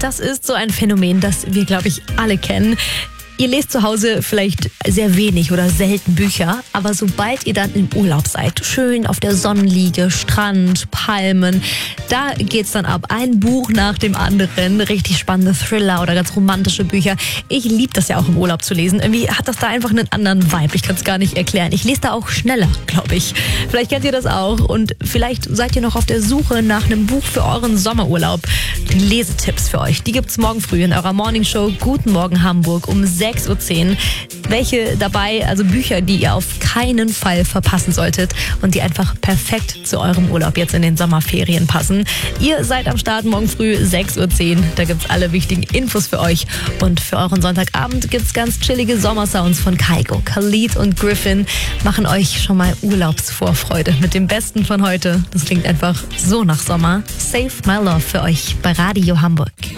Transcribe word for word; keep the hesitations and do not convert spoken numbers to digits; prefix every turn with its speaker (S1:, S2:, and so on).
S1: das ist so ein Phänomen, das wir, glaube ich, alle kennen. Ihr lest zu Hause vielleicht sehr wenig oder selten Bücher, aber sobald ihr dann im Urlaub seid, schön auf der Sonnenliege, Strand, Palmen, da geht's dann ab. Ein Buch nach dem anderen, richtig spannende Thriller oder ganz romantische Bücher. Ich liebe das ja auch im Urlaub zu lesen. Irgendwie hat das da einfach einen anderen Vibe. Ich kann es gar nicht erklären. Ich lese da auch schneller, glaube ich. Vielleicht kennt ihr das auch und vielleicht seid ihr noch auf der Suche nach einem Buch für euren Sommerurlaub. Die Lesetipps für euch, die gibt's morgen früh in eurer Morningshow Guten Morgen Hamburg um sechs Uhr zehn. Welche dabei, also Bücher, die ihr auf keinen Fall verpassen solltet und die einfach perfekt zu eurem Urlaub jetzt in den Sommerferien passen. Ihr seid am Start morgen früh sechs Uhr zehn. Da gibt's alle wichtigen Infos für euch. Und für euren Sonntagabend gibt's ganz chillige Sommersounds von Kygo. Khalid und Griffin machen euch schon mal Urlaubsvorfreude mit dem Besten von heute. Das klingt einfach so nach Sommer. Save My Love für euch bei Radio Hamburg.